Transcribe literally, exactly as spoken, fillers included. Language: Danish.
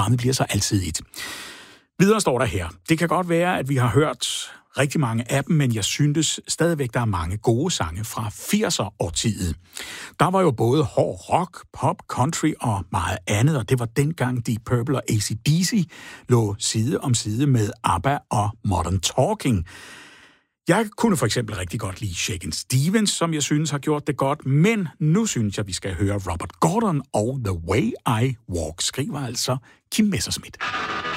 Programmet bliver så altid et. Videre står der her. Det kan godt være, at vi har hørt rigtig mange af dem, men jeg synes stadigvæk, der er mange gode sange fra firser-årtiet. Der var jo både hård rock, pop, country og meget andet, og det var dengang Deep Purple og A C D C lå side om side med ABBA og Modern Talking. Jeg kunne for eksempel rigtig godt lide Shakin' Stevens, som jeg synes har gjort det godt, men nu synes jeg, vi skal høre Robert Gordon og The Way I Walk, skriver altså Kim Messerschmidt.